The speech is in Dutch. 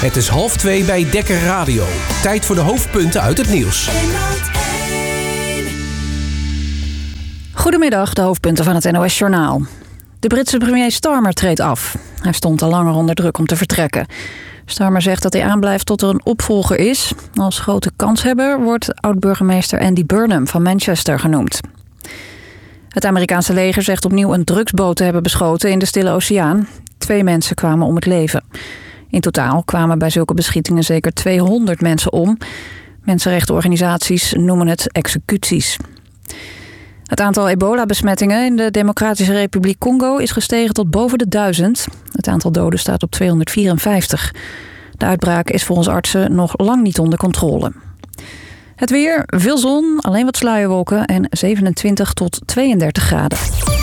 Het is 1:30 bij Dekker Radio. Tijd voor de hoofdpunten uit het nieuws. Goedemiddag, de hoofdpunten van het NOS-journaal. De Britse premier Starmer treedt af. Hij stond al langer onder druk om te vertrekken. Starmer zegt dat hij aanblijft tot er een opvolger is. Als grote kanshebber wordt oud-burgemeester Andy Burnham van Manchester genoemd. Het Amerikaanse leger zegt opnieuw een drugsboot te hebben beschoten in de Stille Oceaan. 2 mensen kwamen om het leven. In totaal kwamen bij zulke beschietingen zeker 200 mensen om. Mensenrechtenorganisaties noemen het executies. Het aantal ebola-besmettingen in de Democratische Republiek Congo is gestegen tot boven de 1000. Het aantal doden staat op 254. De uitbraak is volgens artsen nog lang niet onder controle. Het weer, veel zon, alleen wat sluierwolken en 27 tot 32 graden.